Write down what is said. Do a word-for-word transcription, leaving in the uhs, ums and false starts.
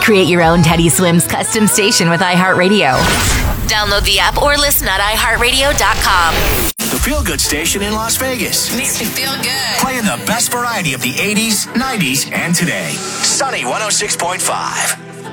Create your own Teddy Swims custom station with iHeartRadio. Download the app or listen at i heart radio dot com. The Feel Good Station in Las Vegas. Makes me feel good. Playing the best variety of the eighties, nineties, and today. Sunny one oh six point five.